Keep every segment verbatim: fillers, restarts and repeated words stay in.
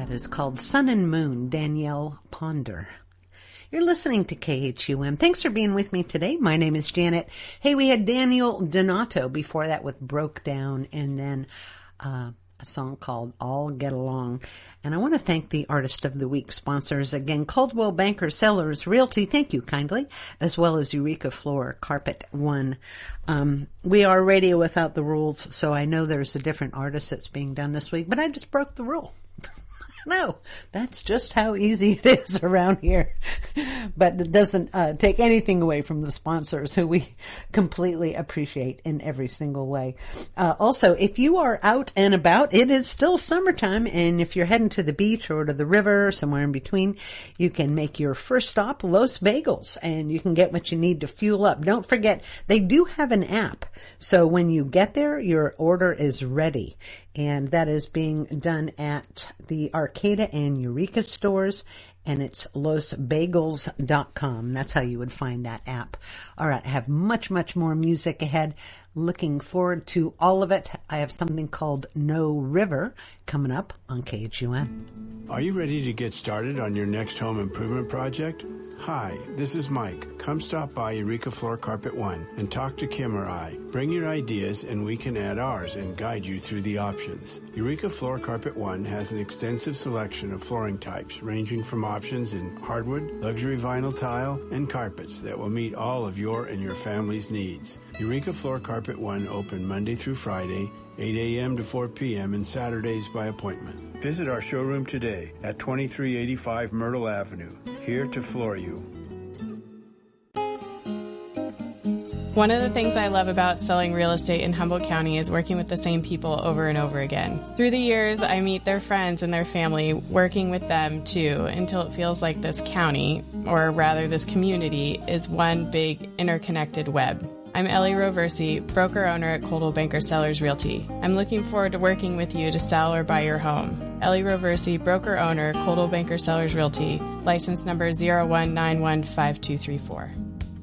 Is called Sun and Moon, Danielle Ponder. You're listening to K H U M. Thanks for being with me today. My name is Janet. Hey, we had Daniel Donato before that with Broke Down, and then uh, a song called All Get Along. And I want to thank the Artist of the Week sponsors again, Coldwell Banker Sellers Realty, thank you kindly, as well as Eureka Floor Carpet One. Um, we are Radio Without the Rules, so I know there's a different artist that's being done this week, but I just broke the rule. No, that's just how easy it is around here. But it doesn't uh, take anything away from the sponsors who we completely appreciate in every single way. Uh, also, if you are out and about, it is still summertime, and if you're heading to the beach or to the river or somewhere in between, you can make your first stop Los Bagels, and you can get what you need to fuel up. Don't forget, they do have an app, so when you get there, your order is ready. And that is being done at the Arcata and Eureka stores, and it's los bagels dot com. That's how you would find that app. All right, I have much, much more music ahead. Looking forward to all of it. I have something called No River coming up on K H U M. Are you ready to get started on your next home improvement project? Hi, this is Mike. Come stop by Eureka Floor Carpet One and talk to Kim or I. Bring your ideas and we can add ours and guide you through the options. Eureka Floor Carpet One has an extensive selection of flooring types ranging from options in hardwood, luxury vinyl tile, and carpets that will meet all of your and your family's needs. Eureka Floor Carpet One open Monday through Friday, eight a.m. to four p.m. and Saturdays by appointment. Visit our showroom today at twenty-three eighty-five Myrtle Avenue, here to floor you. One of the things I love about selling real estate in Humboldt County is working with the same people over and over again. Through the years, I meet their friends and their family, working with them too, until it feels like this county, or rather this community, is one big interconnected web. I'm Ellie Roversi, broker-owner at Coldwell Banker Sellers Realty. I'm looking forward to working with you to sell or buy your home. Ellie Roversi, broker-owner, Coldwell Banker Sellers Realty, license number zero one nine one five two three four.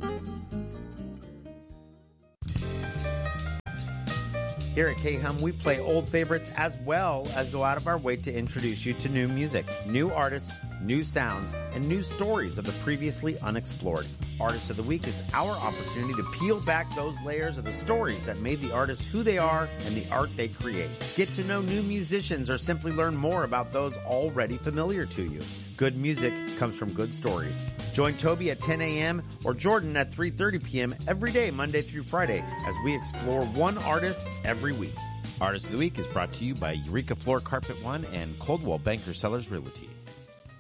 Here at K-Hum, we play old favorites as well as go out of our way to introduce you to new music, new artists, new sounds, and new stories of the previously unexplored. Artist of the Week is our opportunity to peel back those layers of the stories that made the artist who they are and the art they create. Get to know new musicians or simply learn more about those already familiar to you. Good music comes from good stories. Join Toby at ten a.m. or Jordan at three thirty p.m. every day, Monday through Friday, as we explore one artist every week. Artist of the Week is brought to you by Eureka Floor Carpet One and Coldwell Banker Sellers Realty.